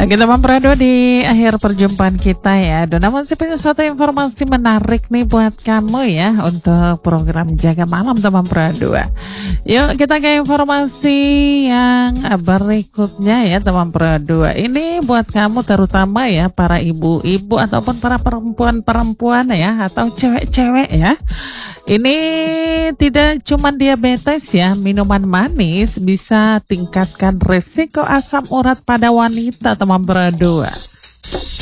Oke teman Prado, di akhir perjumpaan kita ya, Dona masih punya satu informasi menarik nih buat kamu ya untuk program Jaga Malam teman Prado. Yuk kita ke informasi yang berikutnya ya teman Prado. Ini buat kamu terutama ya para ibu-ibu ataupun para perempuan-perempuan ya atau cewek-cewek ya. Ini tidak cuma diabetes ya, minuman manis bisa tingkatkan resiko asam urat pada wanita teman berdua.